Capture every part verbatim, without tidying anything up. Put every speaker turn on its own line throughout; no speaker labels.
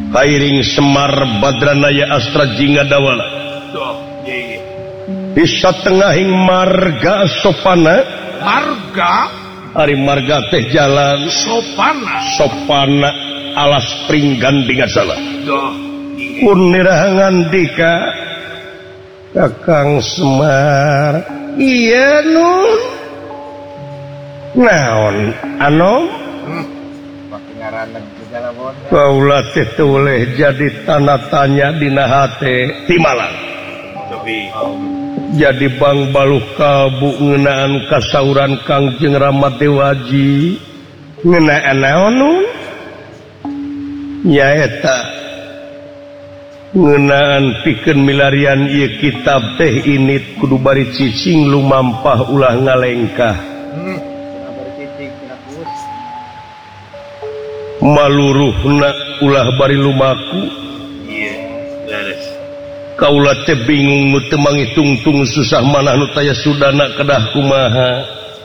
Kairing Semar Badranaya Astra Jingga Dawala bisa tengahing marga sopana
marga
Ari marga teh jalan
sopana
sopana alas pringgan dingasala kunirahangan dika Kakang Semar iya nun naon anom kaula teh toleh jadi tanda tanya dina hate timalang jadi Bang Baluh Kalbu ngeunaan kasauran Kangjeng Rama Dewaji ngeunaan naon nun nyaeta ngeunaan pikeun milarian ieu kitab teh init kudu bari cicing lumampah ulah ngalengkah maluruhna ulah bari lumaku kaula teh bingung nu teu mangitung-tung susah manah nu taya sudana kedah kumaha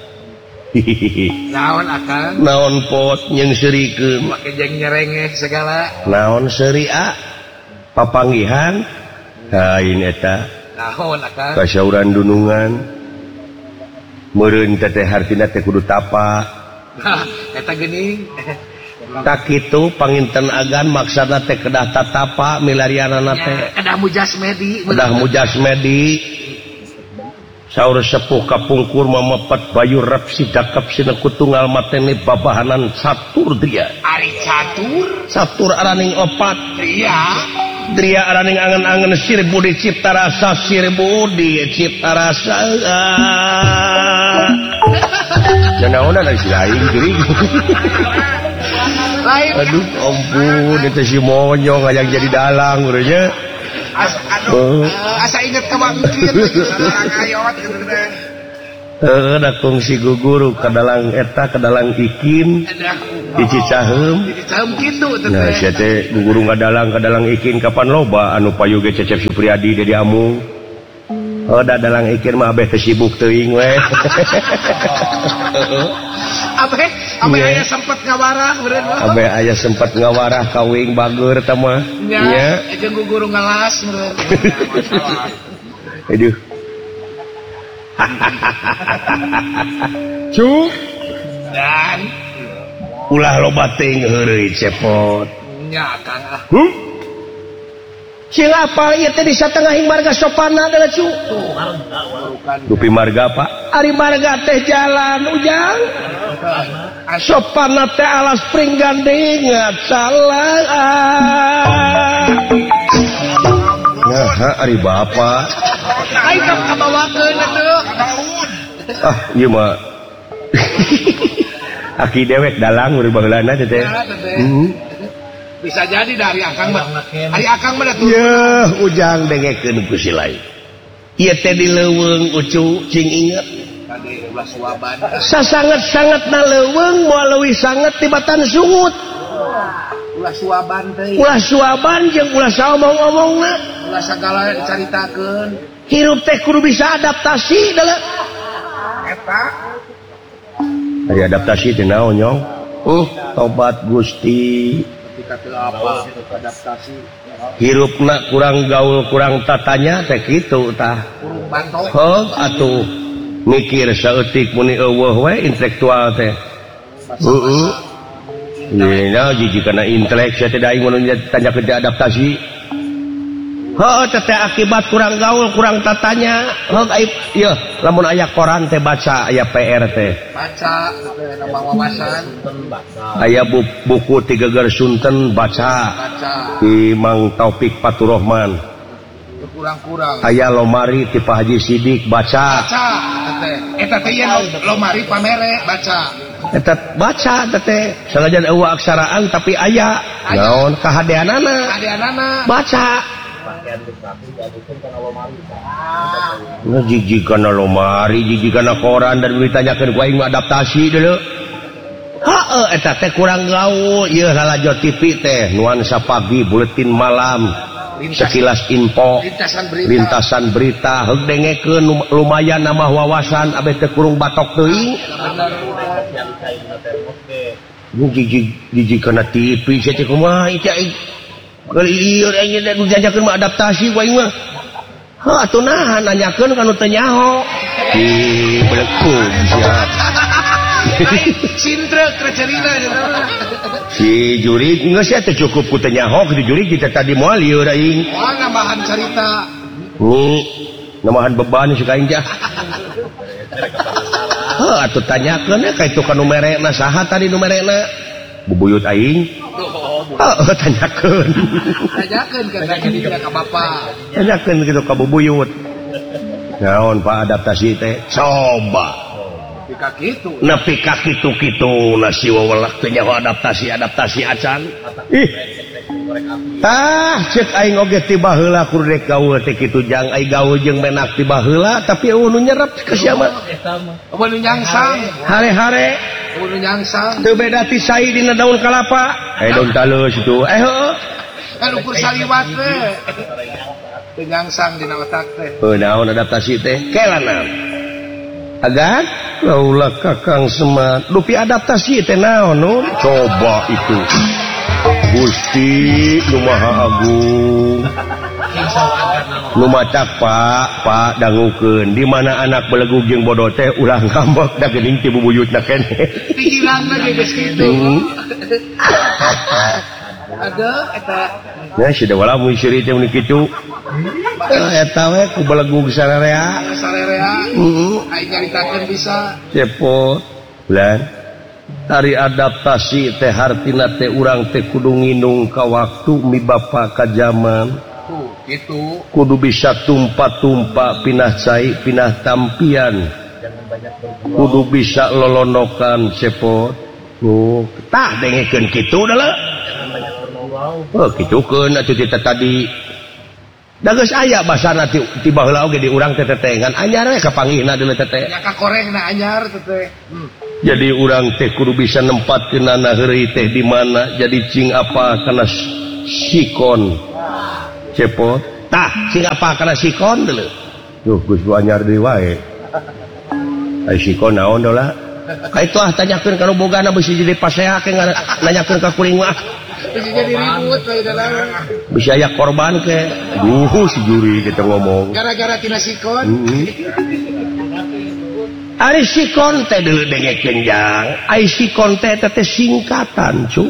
naon akang
naon pot yang serikeun
make jeung nyerengeh segala
naon seuri a papanggihan hain eta
naon akang
kasauran dunungan meureun teh hartina teh kudu tapa
eta geuning
tak kitu panginten agan maksana teh kedah tatapa milarianana teh
kedah mujasmedi
kedah mujasmedi saur sepuh kapungkur mamepet bayu rep sidakep sina kutunggal matene babahanan satur dria
ari catur
satur araning opat
dria
dria araning angen-angen sir budi cipta rasa sir budi cipta rasa janaona da si lain geuring aduh ampun itu si monyong yang jadi dalang urangnya
aduh asa inget ka bangkit ayot gitu teh
heeh da kongsi guguru ka dalang eta ka dalang ikin di Cicaheum
di Cicaheum kitu teh
nah sia teh guguru ngadalang ka dalang ikin kapan loba anu payu ge Cecep Supriyadi Dedi Amung oh da dalang ikin mah abeh teu sibuk teuing we
abeh abeh aya sempet ngawarah beureun mah
abeh aya sempet ngawarah kawing bageur teh mah
nya jeung guguru ngalas beureun
aduh cuk
dan
ulah loba teuing heureuy cepot
nya kang ah
hmm? Cilapal ieu teh di satengahing marga sopana adalah cu dupi marga Pak ari marga teh jalan ujang sopana teh alas pringgan ingat salah nah ari bapak
ai ka kabawakeun atuh
ah ieu mah aki dewek dalang urang baheulana teh teh
bisa jadi dari akang mah hari akang mah tuh
ya ujang dengekeun ku si lain ieu teh di leuweung ucu cing inget
tadi ulah suaban
sasanget-sangetna leuweung moal leuwih sanget tibatan sungut
ulah suaban teh
ulah suaban jeung ulah saomong-omongna
ulah sagala dicaritakeun
hirup teh kudu bisa adaptasi dalam
eta
ari adaptasi teh naon nyong uh tobat Gusti
apa adaptasi
hirupna kurang gaul kurang tatanya teh kitu tah heuh atuh mikir saeutik muni eueuh we intelektual teh heeh Nina jiji kana intelek saya teh aing mun tanya ke adaptasi heuh teh akibat kurang gaul kurang tatanya heuh aib ieu lamun aya koran teh baca aya P R teh
baca nama wawasan
aya buku tiga geus Sunten baca di Mang Taufik Faturrahman
kurang-kurang
aya lomari ti Pak Haji Sidik baca
baca teh eta teh lomari pamere baca
eta baca teh sanajan eueuh aksaraan tapi aya naon kahadeanana
kahadeanana baca
nah jiji kana lomari jiji kana koran dan ditanyakeun ku aing adaptasi deuleu heuh eta teh kurang gaul ieu lalajo T V teh nuansa pagi buletin malam sekilas info
lintasan berita
lintasan berita heug dengekeun lumayan nambah wawasan abeh teh kurung batok teuing jiji jiji kana T V sia teh kumaha ieu ieu jajakeun mah adaptasi wae mah heuh atuh nahan nanyakeun kana teu nyaho ih belekung sia
Cintrek recerina
si jurig geus aya teh cukup ku teu nyaho di jurig kita tadi moal lieur aing
moal nambahan carita
nih nambahan beban si kaing jah heuh atuh tanyakeun ka itu ka nu merekna saha tadi nu merekna bubuyut aing heeh tanyakeun
tanyakeun ka dina ka bapa
tanyakeun kitu ka bubuyut naon Pak adaptasi teh coba
pika kitu
nepi ka kitu-kitu na si wawelak teh nyaho adaptasi adaptasi acan ih tah ceuk aing oge ti baheula kudu rek gaul teh kitu jang ai gaul jeung menak ti baheula tapi eueuh nu nyerep ka sia mah
eueuh nu nyangsang
hare-hare
eueuh nu nyangsang
teu beda ti sai dina daun kalapa eh daun taleus itu eh heueuh
kan ukur saliwat teh teu nyangsang dina otak teh
heuh naon adaptasi teh kelana agan laulah kakang Semar dupi adaptasi teh naon nun coba itu Gusti nu Maha Agung nu macak Pak Pak dangukeun di mana anak belegug jeung bodoh teh ulah ngambek da geuning ti bubuyutna keneh
pikiranna ge geus kitu ada eta
nya si da wala mun siri teh mun kitu eta we ku belegug sararea
sararea heeh aing nyaritakeun bisa
cepot bulan ari adaptasi teh hartina teh urang teh kudu nginung ka waktu mi bapa ka zaman
tuh kitu
kudu bisa tumpa-tumpa pinah cai pinah tampian kudu bisa lolonokan cepot tuh tah dengekeun kitu da le oh kitukeun atuh kita tadi da geus aya basana ti ti baheula oge di urang teh tetengan anyar we kapanggihna deuleu teteh
nya ka korengna anyar teteh hmm.
Jadi urang teh kudu bisa nempatkeunana heureuy teh di mana jadi cing apa kana sikon cepot tah cing apa kana sikon deuleu duh geus anyar deui wae ai sikon naon dola ka itu ah tanyakeun kana bogana beusi jadi paseake nanyakeun ka kuring mah
bisa jadi ribut we dalam
bisa aya korban ke duh si juri kita ngomong
gara-gara tina sikon
ari sikon teh deuleu dengekeun jang ai sikon teh teh singkatan cu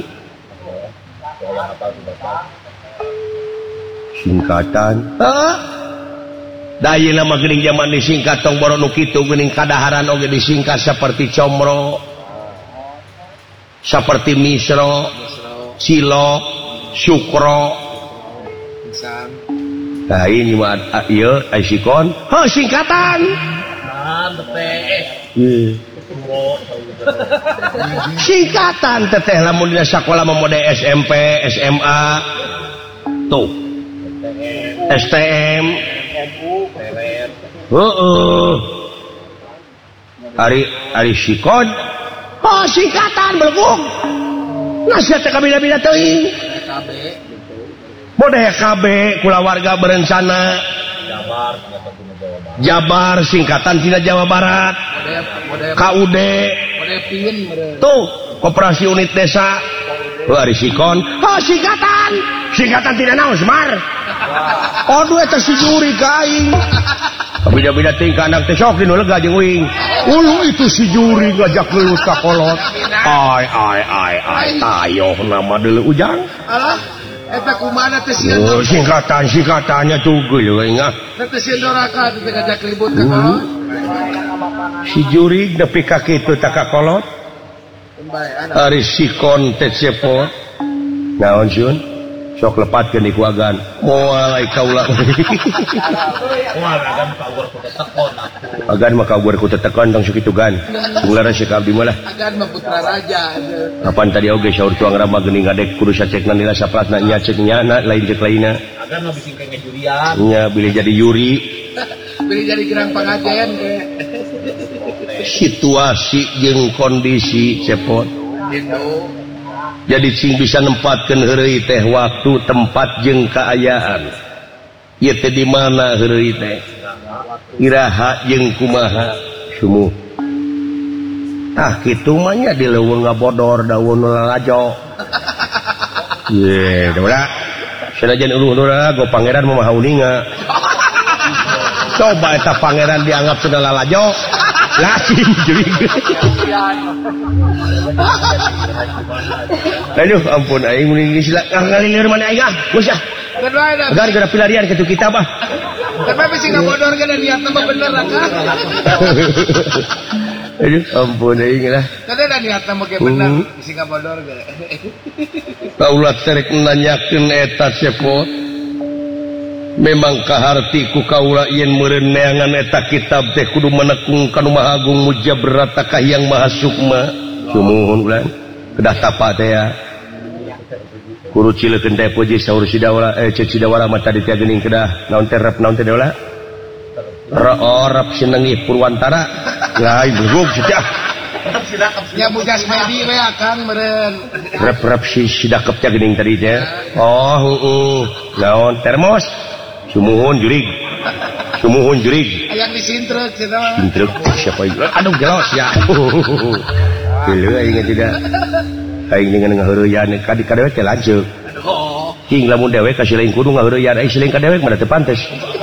singkatan heuh da ayeuna mah geuning zaman disingkat tong boro nu kitu geuning kadaharan oge disingkat seperti comro seperti misro Silo, Syukro,
Pisang.
Nah ini mah ieu aisikon, heuh singkatan. Singkatan teteh lamun dina sakola mah mode S M P, S M A. Tuh. S T M. Heeh. Ari ari sikon. Oh singkatan belum. Nasihat teh kabila-bila teuing.
K B.
Mode K B kulawarga berencana.
Jabar,
Jabar singkatan tina Jawa Barat. K U D.
Mode P I N.
Tuh, Koperasi Unit Desa. Heuh ari sikon. Oh singkatan. Singkatan tina naon Semar? Aduh eta si juri ka aing. Bida-bida tingkah anak teh sok dinu lega jeung uing. Ulu itu si juri ngajak leulut ka kolot. Ai ai ai ai tayoh nama deuleu ujang.
Alah, eta kumaha teh sieun?
Oh, singkatan singkatannya tugeuh we ngah.
Teh sieun doraka teh ngajak ribut ka kolot.
Si juri nepi ka kitu teh ka kolot. Ari sikon teh cepot. Naon sieun? Sok lepatkeun iku agan. Moal ai kaula. Agan mah kabar ku tetekon tong sakitu gan. Tunglara si abdi mah lah.
Agan mah putra raja.
Kapan tadi oge saur tuang rama geuning ngadek kudu sacekna nila sapratna nya cek nyana lain cek lainna.
Agan mah bising kenge jurian.
Nya bilih jadi yuri.
Bilih jadi gerang pangajen ge.
Situasi jeung kondisi cepot.
Gitu.
Jadi sing bisa nempatkeun heureuy teh waktu, tempat jeung kaayaan. Ieu teh di mana heureuy teh? Iraha jeung kumaha sumuh. Tah kitu mah nya di leuweung ngabodor daun lalajo. Ye, da Senajan uluh-uluh go pangeran mah hauninga. Coba eta pangeran dianggap sudah lalajo. Lain jurig. Aduh ampun aing mun sila ngalilir mana aing ah. Geus ah. Agar gara pilarian kitu kita mah.
Tapi bisi ngabodor ke dan niatna mah bener kan.
Aduh ampun aing lah.
Tadi da niatna mah ge bener bisi ngabodor ge.
Kaulah terek nanyakeun eta sepot. Memang kaharti ku kaula yen meureun neangan eta kitab teh kudu menekung kanu Maha Agung Mujabrat Kahiyang Maha Sukma. Sumuhun ulang kedah tapa teh ya. Kudu cileukeun teh puji saur sidawala eh ceuk sidawala mah tadi teh geuning kedah naon teh rep naon teh deula. Rep sinengi Purwantara. Lain beugog sidah.
Ya mujas medi we akang meureun.
Rep-rep si sidakep teh geuning tadi teh. Oh heeh. Naon termos? Sumuhun jurig. Sumuhun jurig.
Yang disintrek cenah.
Sintrek siapa itu? Aduh gelos ya. Gila aing tidak. Aing dengan ngaheureuyan ka dewek teh lanceuk. King lamun dewek ka sileung kudu ngaheureuyan aing sileung ka dewek mah teu pantes.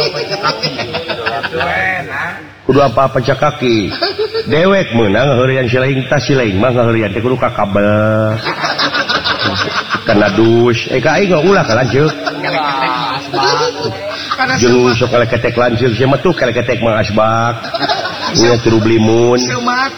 Kudu apa-apa cak kaki. Dewek meunang ngaheureuyan sileung tah sileung mah ngaheureuyan teh kudu ka kabel. Kana dus. Eh ka aing ulah ka lanceuk. Jeung sok ketek lanceuk sia mah tuh ketek mah asbak. Nya turu blimun.
Seumat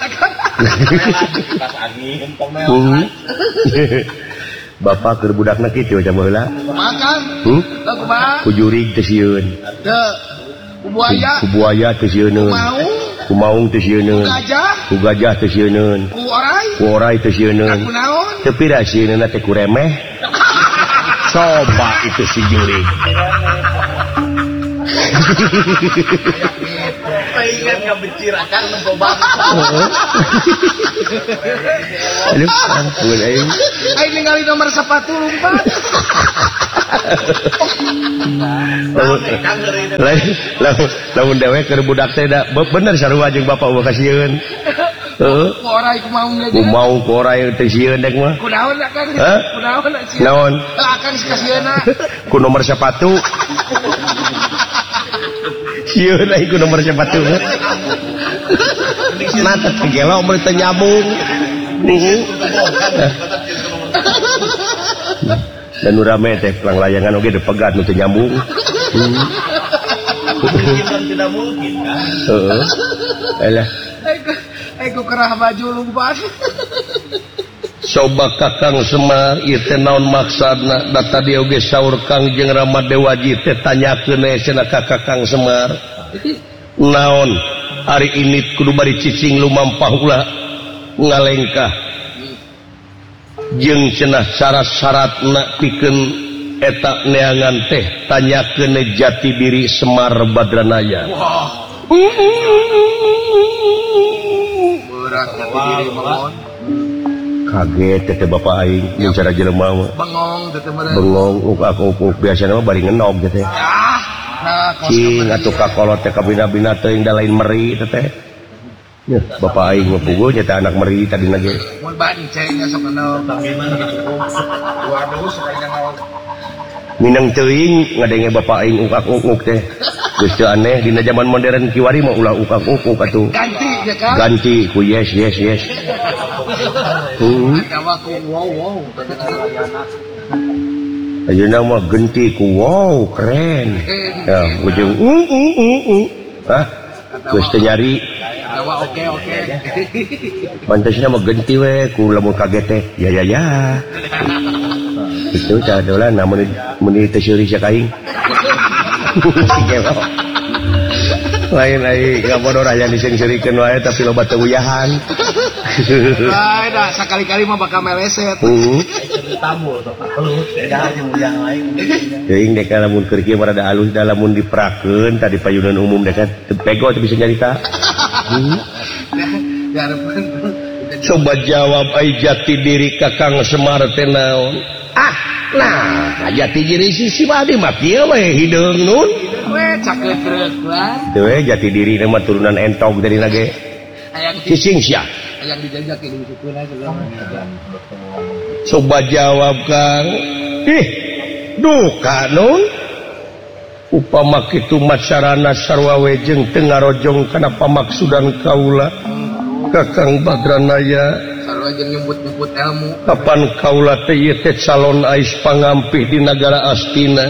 Bapak keur budakna kitu ca baheula.
Makan.
Hmm?
Kumaha?
Ku jurig teh sieun.
Teu. Ku buaya.
Ku buaya teh sieun. Ku maung teh sieun.
Ku gajah.
Ku gajah teh sieun.
Ku orai.
Ku orai teh sieun.
Ku naon?
Teu pira sieunna teh ku remeh. Coba itu si jurig.
Pengen ngabecirakan lembobang.
Aduh, ampun aing.
Aing ningali nomor sepatu lumpat.
Lain, lamun lamun dewek keur budak teh da bener sarua jeung bapak eueuh kasieun. Heeh.
Ku orai ku maung
Ku mau ku orai teh sieun dek mah.
Ku naon akan?
Hah?
Ku naon sieun?
Naon?
Akan kasieuna.
Ku nomor sepatu. Sieun aing ku nomor sepatu. Nah, teh gelo mun teu nyambung. Dan nu rame teh pelang layangan oge dipegat nu teu nyambung.
Tidak mungkin kan?
Heeh. Alah.
Ego kerah baju lumpat.
Coba Kakang Semar ieu teh naon maksudna? Da tadi oge saur Kang jeung Ramadewaji teh tanyakeun cenah ka Kakang Semar. Naon ari ini kudu bari cicing lumampah ulah ngalengkah. Jeung cenah syarat-syaratna pikeun eta neangan teh tanyakeun jati diri Semar Badranaya.
Wah. Berat jati diri mohon.
Kaget teh bapak aing jeung cara jelema mah.
Bengong teh meureun.
Bengong uk-uk biasana mah bari ngenog teh.
Ah, nah
cing atuh kakolot teh kabina-bina teuing da lain meri teh teh. Ya, bapak aing mah puguh nya teh anak meri tadina ge.
Mun banceng sok kenal bagaimana waduh supaya naon.
Minang teuing ngadenge bapak aing uk-uk teh. Geus teu aneh dina zaman modern kiwari mah ulah uk-uk atuh.
Ganti ya kan?
Ganti ku yes yes yes. Hmm.
Kawa ku wow wow.
Ayeuna mah genti ku wow keren. Ya, ujung uh uh uh uh. Hah? Geus teu nyari.
Kawa oke oke.
Pantesna mah genti we ku lamun kaget teh. Ya ya ya. Itu tah dolan namun mun teu seuri sia kaing. Lain ai ngabodor aya disengserikeun wae tapi loba teu uyahan.
Lain dah sakali-kali mah bakal meleset.
Heeh.
Tamu atau halus beda jeung uyang lain.
Teuing dek lamun keur kieu rada alus da lamun diprakeun tadi payunan umum dek teu pego teu bisa nyarita. Heeh. Coba jawab ai jati diri Kakang Semar teh naon? Ah, nah jati diri si Madi mah kieu we hideung nun.
We cakeut lah.
Teu we jati diri mah turunan entog dari nage.
Hayang
Cicing sia.
hayang dijajak ke disukeun aja.
Coba jawab Kang. Ih, duka nun upama kitu macarana sarwa wejeng teu ngarojong kana pamaksudan kaula Kakang Badranaya
sarua jeung nyebut-nyebut ilmu
kapan kaula teh ieu teh calon ais pangampih di negara Astina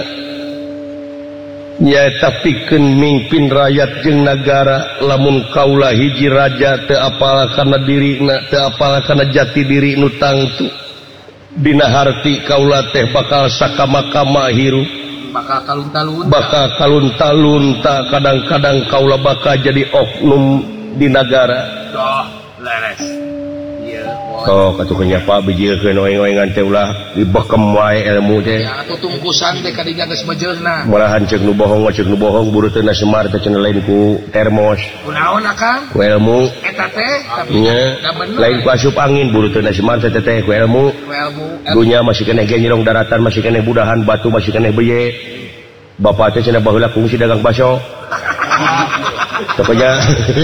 nyaeta pikeun mimpin rakyat jeung nagara lamun kaula hiji raja teu apal kana dirina teu apal kana jati diri nu tangtu dina harti kaula teh bakal sakama-kama hirup
bakal kalun-talun
bakal kalun-talun ta kadang-kadang kaula bakal jadi oknum di negara
doh leres ieu
oh katukeun nya Pak bijiekeun oeng-oengan teh ulah dibekem wae ilmu teh
ya atuh tungkusan teh kadinya geus bejeurna
malahan ceuk nu bohong ceuk nu bohong buruteuna Semar teh cenah lain ku termos
kunaon akang
ku ilmu
eta teh tapi
nya
da bener
lain ku asup angin buruteuna Semar teh teh ku ilmu
ku ilmu
dunya masih keneh ge nyirong daratan masih keneh budahan batu masih keneh beye bapak teh cenah baheula kungsi dagang baso pokoknya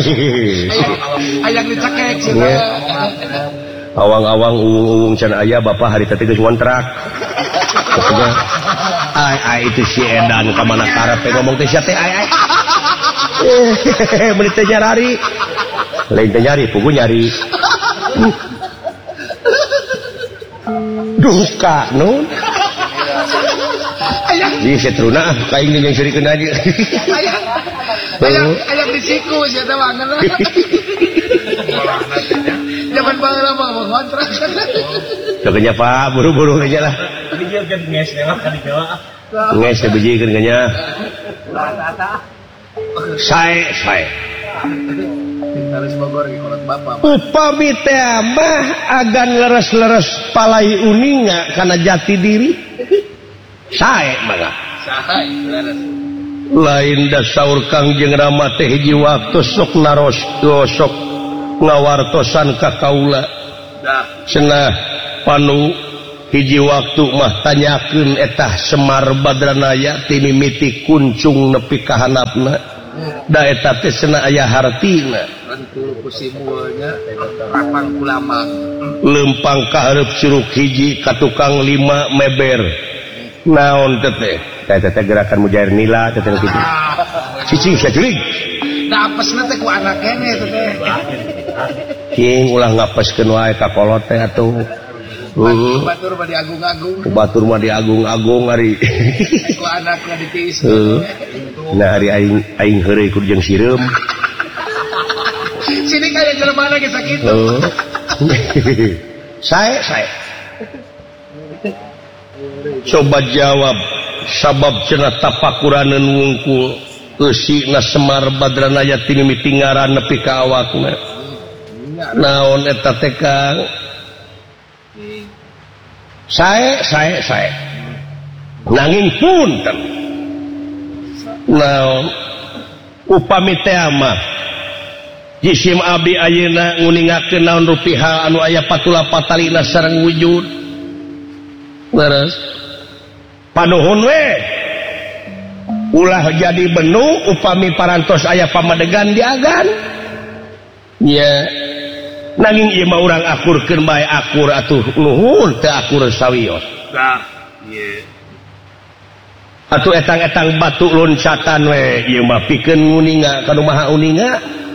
aya dicekek
cenah awang-awang uung-uung can aya bapak hari teh geus ngontrak pokoknya ai ai itu si edan ka mana karepe ngomong teh sia teh ai ai meuni teh nyari lain teh nyari pugu nyari duka nun di setruna kaing jeung sirikeun aja
aya aya aya di siku sia teh banget zaman baheula mah ngontrak
Pokoknya Pak buru-buru aja lah
tadi dia kan nges lewat ka di Jawa
nges teh bijikeun nya sae sae
harus Bogor ge kolot bapak
upami teh mah agan leres-leres palai uninga kana jati diri sae mangga
sae leres
lain da saur Kangjeng Rama teh hiji waktu sok naros sok ngawartosan ka kaula cenah panu hiji waktu mah tanyakeun eta Semar Badranaya ti mimiti kuncung nepi ka handapna da eta teh cenah aya hartina
rentul ku simbolnya rapang ulama
lempang ka hareup curug hiji ka tukang lima meber naon teh teh eta teh gerakan mujair nila teh teh kitu cicing sajurig
da apesna teh ku anak kene teh
king ulah ngapeskeun wae ka kolot teh atuh
heeh batur mah diagung-agung
batur mah diagung-agung ari
ku anakna ditiis
nah hari aing aing heureuy ku jeung sireum
sini kaya jelema lagi sakitu
sae sae coba jawab sabab cenah tapakuraneun wungkul eusina Semar Badranaya ti mimiti ngaran nepi ka awakna naon eta teh Kang sae sae sae nanging punten naon upami teh mah jisim abdi ayeuna nguningakeun naon rupiah anu aya patula patalina sareng wujud leres panuhun we ulah jadi benu upami parantos aya pamadegan diagan nya nanging ieu mah urang akurkeun bae akur atuh nuhun teu akur sawios
nah ieu
atuh etang-etang batu loncatan we ieu mah pikeun nguninga kanu maha uninga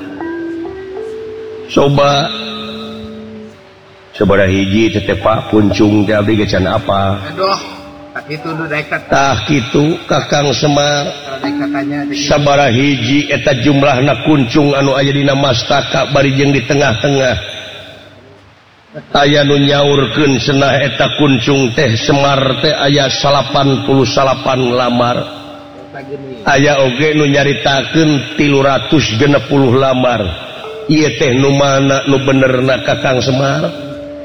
coba sabaraha hiji teh Pak puncung teh abdi ge can apa
aduh tak itu nu daek
tah kitu Kakang Semar
daek katanya
sabaraha hiji eta jumlahna kuncung anu aya dina mastaka bari jeung di tengah-tengah aya nu nyaurkeun cenah eta kuncung teh Semar teh aya salapan puluh salapan lamar aya oge nu nyaritakeun tilu ratus genep puluh lamar ieu teh nu mana nu benerna Kakang Semar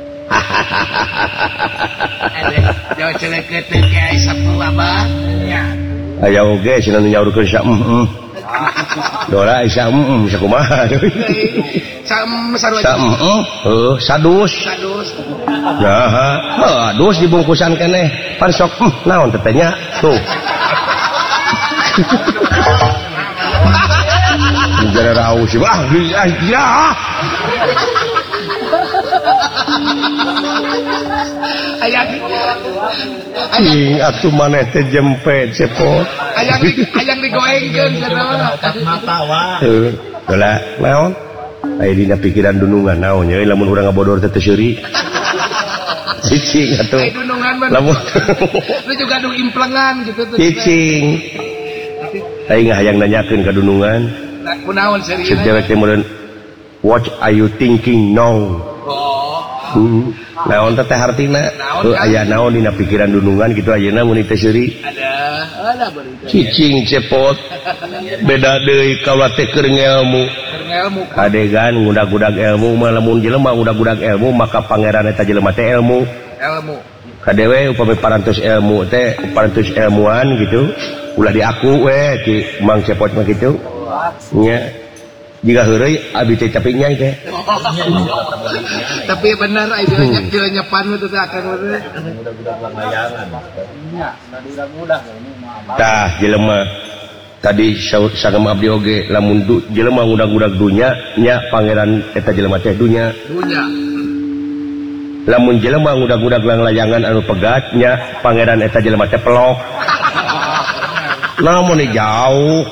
jauh celeket teh kiai sapua bah nya
aya oge cenah nu nyaurkeun sa heeh dora isa heeh sakumaha
sam sarua
sa heeh heuh sadus
sadus
nah sadus dibungkusan keneh pan sok naon teh nya tuh jare raus ah ya
Aya
ing atuh maneh teh jempe cepot.
aya aya digoengkeun cenah.
Mata wa.
Heuh, heula naon? Aya dina pikiran dunungan naon nya lamun urang ngabodor teh teu seuri. Cicing atuh.
Ai dunungan mah.
Lamun
lu juga nu implengan gitu tuh.
cicing. Aing hayang nanyakeun ka dunungan.
Nah, kunaon serius?
Si cewek teh meureun what are you thinking now?
Oh.
Hmm. Naon teh hartina? Heuh aya naon dina pikiran dunungan kitu ayeuna mun teh seuri.
Ada, ada berita.
Cicing cepot. Beda deui kaula teh keur ngelmu.
Ilmu.
Adegan ngudag-gudag ilmu mah lamun jelema ngudag-gudag ilmu maka pangeran eta jelema teh ilmu.
Ilmu.
Kadewe upami parantos ilmu teh parantos ilmuwan gitu. Ulah diaku we ti Mang Cepot mah kitu. Nya. Jika heureuy abi teh tapi nyai teh.
Tapi benar ai dia kira nyepan itu teh akan bener.
Budak-budak layangan. Nya, mudah-mudah ini mah.
Tah jelema tadi sagem abdi oge lamun jelema ngudag-gudag dunya nya pangeran eta jelema teh dunya.
Dunya.
Lamun jelema ngudag-gudag layangan anu pegat nya pangeran eta jelema teh pelok. Namun jauh.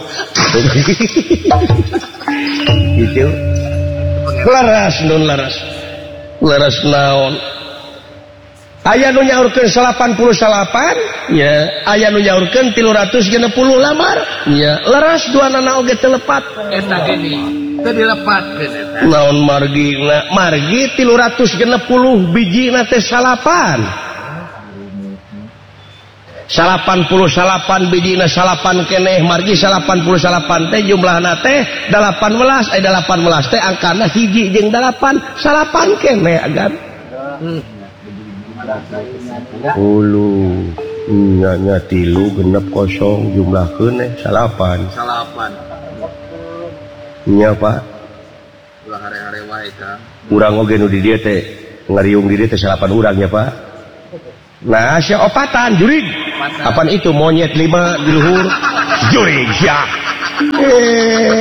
Gitu. Laras nun laras. Laras naon? Aya nu nyaurkeun salapan puluh salapan, nya. Aya nu nyaurkeun tilu ratus genep puluh lamar, nya. Laras duanana oge teu lepat.
Eta gini, teu dilepatkeun eta.
Naon margina? Margi tilu ratus genep puluh bijina teh salapan. Salapan puluh salapan bijina salapan keneh margi salapan puluh salapan teh jumlahna teh dalapan belas eh dalapan belas teh angkana hiji jeung dalapan salapan keneh agan. Hmm. Ulu nya nya tilu genep kosong jumlahkeun eh salapan.
Salapan.
Nya Pak.
Ulah hare-hare wae Kang.
Urang oge nu di dieu teh ngariung di dieu teh salapan urang nya Pak. Nah, si opatan jurig. Apaan itu monyet lima di luhur? Jurig ya. Eh.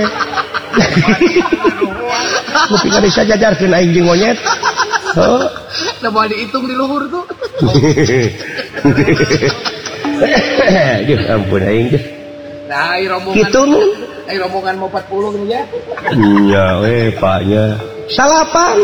Lu pikir bisa jajarkeun aing jeung monyet? Heuh.
Da moal dihitung di luhur tuh.
Duh ampun aing teh.
Nah, ai rombongan.
Kitu nu.
Ai rombongan mau empat puluh gitu ya.
Nya we paknya. Salapan.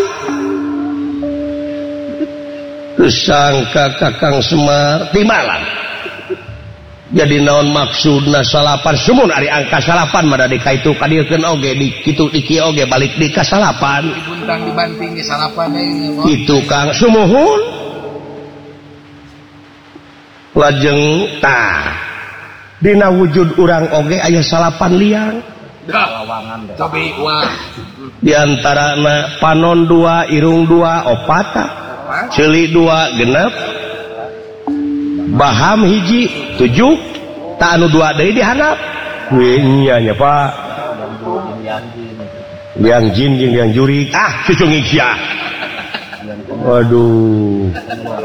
Sangka Kakang Semar timalan. Jadi naon maksudna salapan sumun ari angka salapan mah da kaitu kadiekeun oge di kitu di kieu oge balik di ka salapan.
Dibuntang dibanting di salapan ini.
Kitu Kang sumuhun. Lajeng tah dina wujud urang oge aya salapan liang.
Lawangan deh. Cobi wah.
Di antarana panon dua, irung dua, opata. Ceuli dua genep baham hiji tujuh tak anu dua deui dihandap we nya nya Pak liang jin jeung liang jurig ah cucungig sia waduh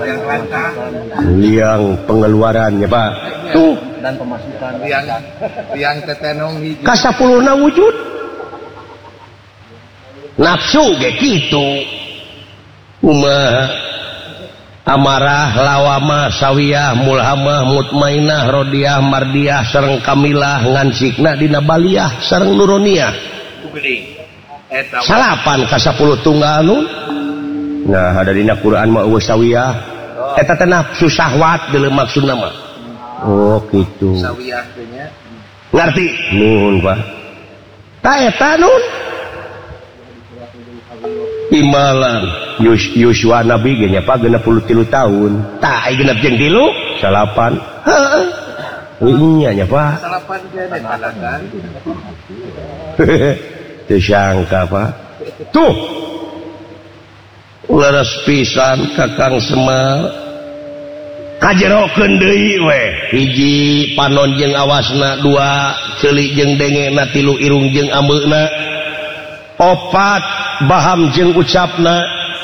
liang pengeluaran nya Pak tuh
dan pemasukan
liang liang tetenong hiji
ka sapuluhna wujud nafsu ge kitu Umah amarah lawama sawiyah mulhamah mutmainah rodiyah mardiyah sareng kamilah ngansikna dina baliyah sareng nuroniyah salapan ka sapuluh tunggal nun nah ada dina Quran mah eueuh sawiyah eta teh nafsu syahwat deuleu maksudna mah oh kitu
sawiyah teh nya
ngarti nuhun Pak ta eta nun imalan Yus, Yuswa Nabi genya Pak genep puluh tilu tahun tak genep jeung tilu salapan heeh iya nya Pak
salapan ge teh padakan
teu sangka Pak tuh leres pisan Kakang Semar kajerokeun deui we hiji panon jeung awasna dua ceuli jeung dengena tilu irung jeung ambeuna opat baham jeung ucapna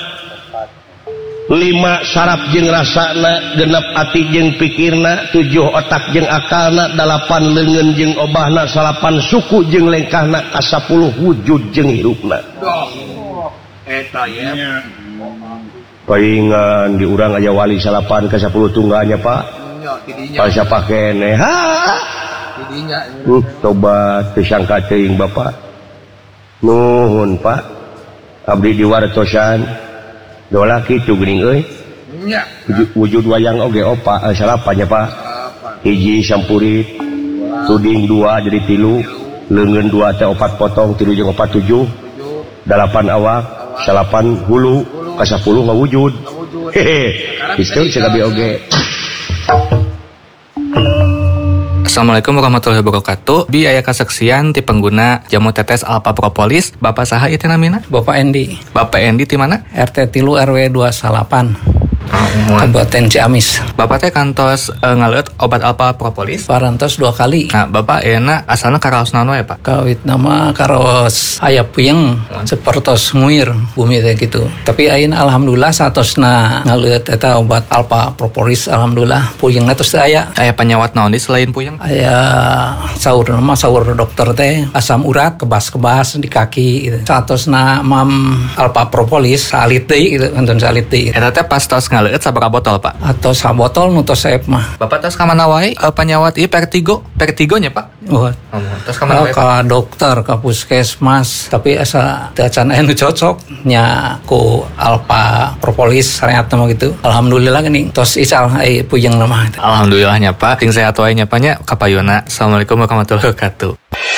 lima saraf jeung rasana genep ati jeung pikirna tujuh otak jeung akalna dalapan leungeun jeung obahna salapan suku jeung lengkahna ka sapuluh wujud jeung hirupna
eta ya
palingan di urang aya wali salapan ke sepuluh tungganya Pak. Kalau siapa kene ha uh, tobat disangka teuing Bapak nuhun Pak abdi diwartosan dola kitu geuning euy wujud, wujud wayang oge opa eh, salapannya Pak hiji sampurit tuding dua jadi tilu leungeun dua teh opat potong tilu jeung opat tujuh dalapan awak salapan hulu ka sepuluh ngawujud hehe kitu sagabi oge.
Assalamualaikum warahmatullahi wabarakatuh. Bi aya kasaksian ti pengguna jamu tetes Alpha Propolis. Bapak saha ieu namina?
Bapak Endi.
Bapak Endi ti mana?
R T tilu R W dua delapan. Kabupaten Ciamis.
Bapak teh kantos e, ngaleut obat Alpha Propolis
parantos dua kali.
Nah, Bapak euna asalna karaos naon ya, Pak?
Kawit nama karaos aya puyeng sapertos nguir bumi teh gitu. Tapi ayeuna alhamdulillah satosna ngaleut eta obat Alpha Propolis alhamdulillah puyengna tos aya.
Aya panyawat naon di selain puyeng?
Aya saur nama saur dokter teh asam urat kebas-kebas di kaki gitu. Satosna mam Alpha Propolis salit deui gitu, enten salit deui.
Eta teh pas tos ngaleut sabaraha botol, Pak?
Atau sabotol nu tos saep mah.
Bapak tos ka mana wae e, panyawat ieu Vertigo? Vertigonya, Pak?
Oh.
Tos ka mana wae?
Ka dokter, ka puskesmas, tapi asa teu acan aya nu cocok nya ku Alpha Propolis sareat mah gitu. Alhamdulillah geuning tos ical ai puyeng mah.
Alhamdulillahnya Pak, ting sehat wae nya Pak nya kapayuna. Assalamualaikum warahmatullahi wabarakatuh.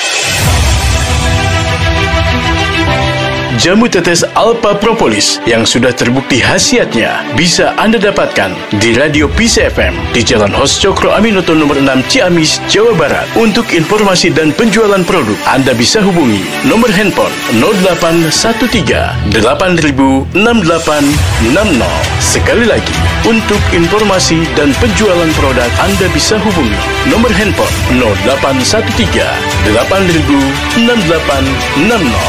Jamu tetes Alpha Propolis yang sudah terbukti khasiatnya bisa Anda dapatkan di Radio Peace F M di Jalan Hos Cokro Aminoto nomor enam Ciamis, Jawa Barat. Untuk informasi dan penjualan produk, Anda bisa hubungi nomor handphone nol delapan satu tiga delapan nol enam delapan enam nol. Sekali lagi, untuk informasi dan penjualan produk, Anda bisa hubungi nomor handphone nol delapan satu tiga delapan nol enam delapan enam nol.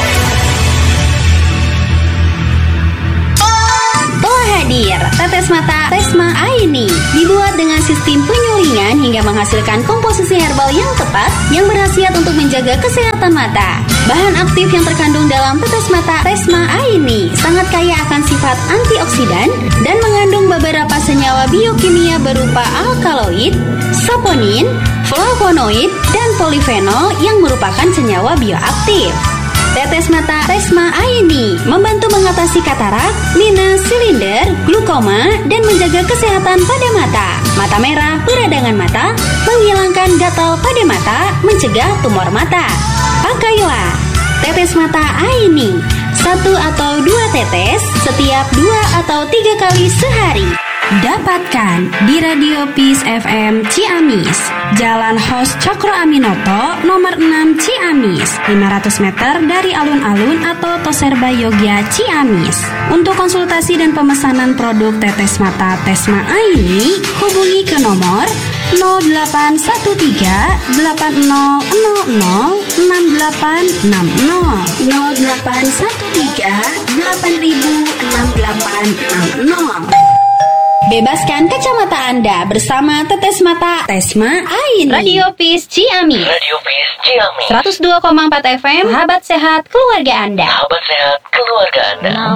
Hadir, tetes mata Tesma Aini dibuat dengan sistem penyulingan hingga menghasilkan komposisi herbal yang tepat yang berkhasiat untuk menjaga kesehatan mata. Bahan aktif yang terkandung dalam tetes mata Tesma Aini sangat kaya akan sifat antioksidan dan mengandung beberapa senyawa biokimia berupa alkaloid, saponin, flavonoid, dan polifenol yang merupakan senyawa bioaktif. Tetes mata Tesma Aini membantu mengatasi katarak, minus, silinder, glukoma, dan menjaga kesehatan pada mata. Mata merah, peradangan mata, menghilangkan gatal pada mata, mencegah tumor mata. Pakailah tetes mata Aini, satu atau dua tetes setiap dua atau tiga kali sehari. Dapatkan di Radio Peace F M Ciamis, Jalan Hos Cokro Aminoto nomor enam Ciamis, lima ratus meter dari alun-alun atau Toserba Yogya Ciamis. Untuk konsultasi dan pemesanan produk tetes mata Tesma Aini, hubungi ke nomor nol delapan satu tiga delapan nol nol nol enam delapan enam nol nol delapan satu tiga delapan enam delapan enam nol. Bebaskan kacamata Anda bersama tetes mata Tesma Aini. Radio Peace Ciamis. Radio Peace Ciamis. seratus dua koma empat F M. Sahabat sehat keluarga Anda. Sahabat sehat keluarga Anda.